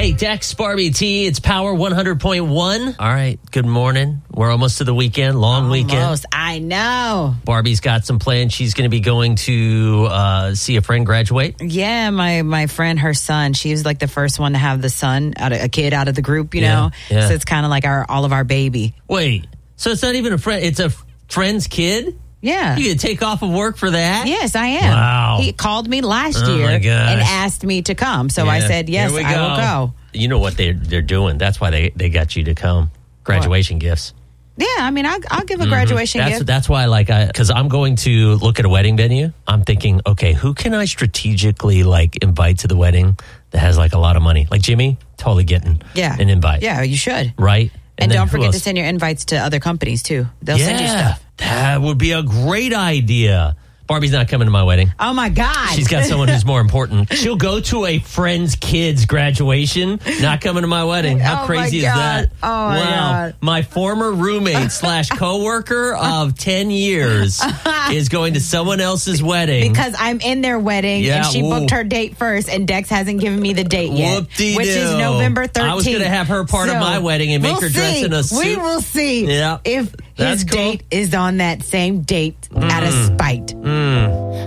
Hey, Dex, Barbie T, it's Power 100.1. All right, good morning. We're almost to the weekend, long weekend. I know. Barbie's got some plans. She's going to be going to see a friend graduate. Yeah, my friend, her son, she was like the first one to have a kid out of the group, you know? Yeah. So it's kind of like all of our baby. Wait, so it's not even a friend, it's a friend's kid? Yeah. You can take off of work for that? Yes, I am. Wow. He called me last Oh, year my gosh. and asked me to come. So I said, yes, Here we I will go. You know what they're doing. That's why they got you to come. Graduation gifts. Yeah, I mean, I'll give a graduation gift. That's why, because I'm going to look at a wedding venue. I'm thinking, okay, who can I strategically, invite to the wedding that has, a lot of money? Like Jimmy, totally getting an invite. Yeah, you should. Right? And then don't who forget else? to send your invites to other companies, too. They'll send you stuff. That would be a great idea. Barbie's not coming to my wedding. Oh, my God. She's got someone who's more important. She'll go to a friend's kid's graduation, not coming to my wedding. How crazy is that? Oh, my God. My former roommate / coworker of 10 years is going to someone else's wedding. Because I'm in their wedding, and she booked her date first, and Dex hasn't given me the date yet, Whoop-de-doo. which is November 13th. I was going to have her part of my wedding and make her dress in a suit. We will see if his date is on that same date out of spite.